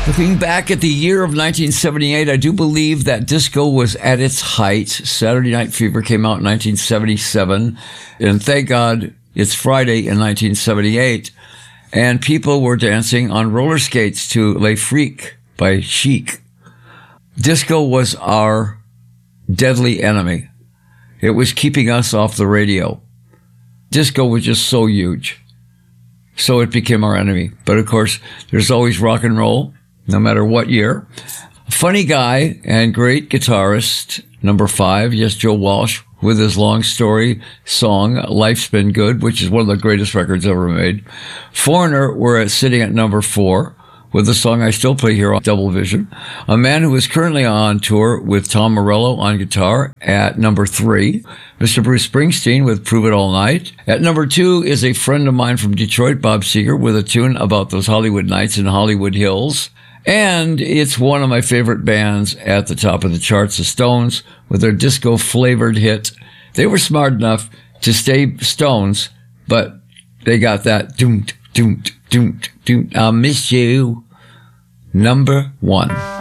Looking back at the year of 1978, I do believe that disco was at its height. Saturday Night Fever came out in 1977, and thank God it's Friday in 1978, and people were dancing on roller skates to Les Freaks by Chic. Disco was our deadly enemy. It was keeping us off the radio. Disco was just so huge. So it became our enemy. But of course, there's always rock and roll, no matter what year. Funny guy and great guitarist, number 5, yes, Joe Walsh, with his long story song, Life's Been Good, which is one of the greatest records ever made. Foreigner were sitting at number 4 with the song I still play here on Double Vision. A man who is currently on tour with Tom Morello on guitar at number 3. Mr. Bruce Springsteen with Prove It All Night. At number 2 is a friend of mine from Detroit, Bob Seger, with a tune about those Hollywood nights in Hollywood Hills. And it's one of my favorite bands at the top of the charts, the Stones, with their disco-flavored hit. They were smart enough to stay Stones, but they got that doom, doom, doom, doom. I'll miss you. Number 1.